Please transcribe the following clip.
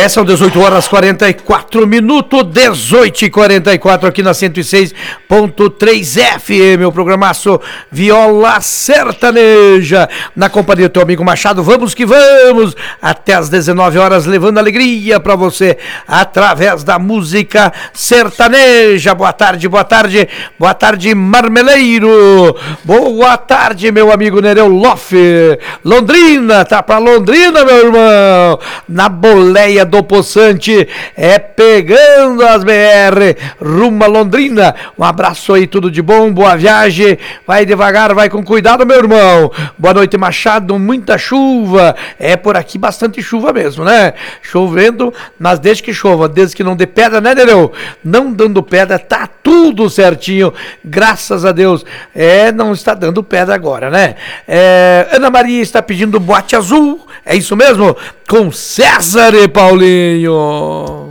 São 18 horas 44 minutos, 18h44 aqui na 106.3 FM, o programaço Viola Sertaneja, na companhia do teu amigo Machado. Vamos que vamos, até às 19 horas, levando alegria pra você, através da música sertaneja. Boa tarde, boa tarde, boa tarde, Marmeleiro. Boa tarde, meu amigo Nereu Loff. Londrina, tá pra Londrina, meu irmão, na boleia do Poçante, pegando as BR rumo a Londrina. Um abraço aí, tudo de bom, boa viagem, vai devagar, vai com cuidado, meu irmão. Boa noite, Machado. Muita chuva, por aqui bastante chuva mesmo, né? Chovendo, mas desde que chova, desde que não dê pedra, né, Nereu? Não dando pedra, tá tudo certinho, graças a Deus. Não está dando pedra agora, né? Ana Maria está pedindo Boate Azul, é isso mesmo? Com César e Paulinho.